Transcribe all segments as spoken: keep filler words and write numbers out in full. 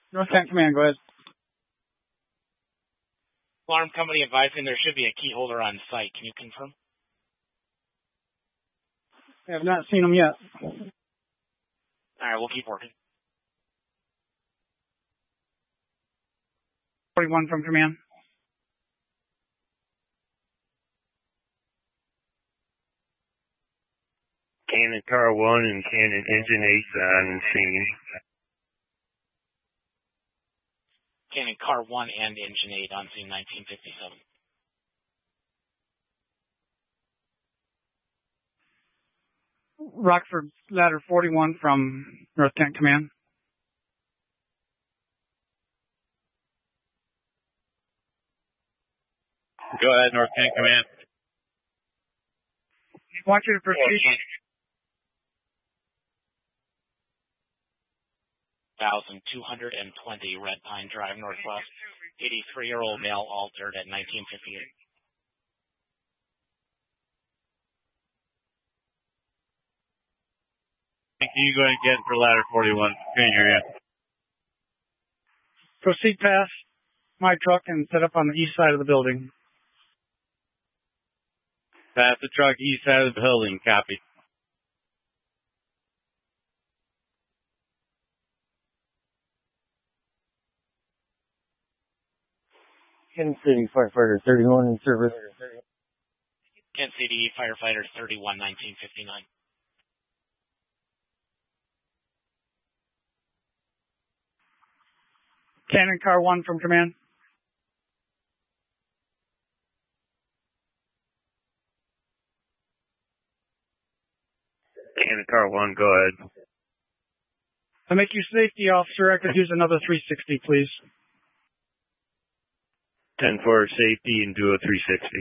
North Kent Command, go ahead. Alarm company advising there should be a key holder on site. Can you confirm? I have not seen them yet. All right, we'll keep working. forty-one from command. Cannon Car one and Cannon Engine eight on scene. Cannon Car one and Engine eight on scene nineteen fifty-seven. Rockford Ladder forty-one from North Kent Command. Go ahead, North Kent Command. I want you to proceed. one thousand two hundred twenty Red Pine Drive Northwest. eighty-three-year-old male altered at nineteen fifty-eight. Can you go ahead and get for ladder forty-one? Can't hear you. Proceed past my truck and set up on the east side of the building. Past the truck, east side of the building. Copy. Kansas City Firefighter thirty-one in service. Kent City Firefighter thirty-one, nineteen fifty-nine. Cannon Car one from command. Cannon Car one, go ahead. To make you safety officer, I could use another three sixty, please. ten for safety and do a three sixty.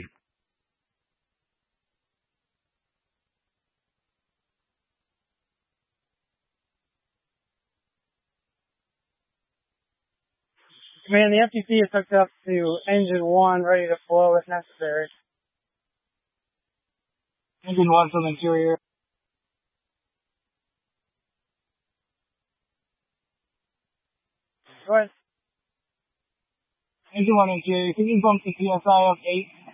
Command, the F T C is hooked up to engine one, ready to flow if necessary. Engine one from interior. Go ahead. Engine one interior, can you bump the P S I of eight?